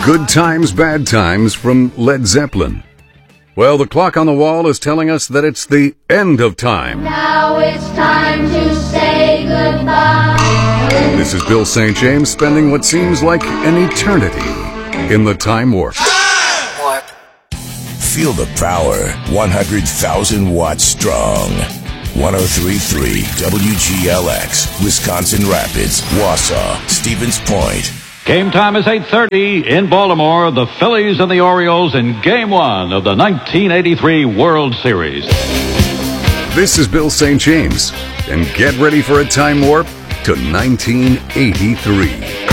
Good Times, Bad Times from Led Zeppelin. Well, the clock on the wall is telling us that it's the end of time. Now it's time to say goodbye. This is Bill St. James spending what seems like an eternity in the Time Warp. Feel the power, 100,000 watts strong. 103.3 WGLX, Wisconsin Rapids, Wausau, Stevens Point. Game time is 8:30 in Baltimore. The Phillies and the Orioles in Game 1 of the 1983 World Series. This is Bill St. James, and get ready for a time warp to 1983.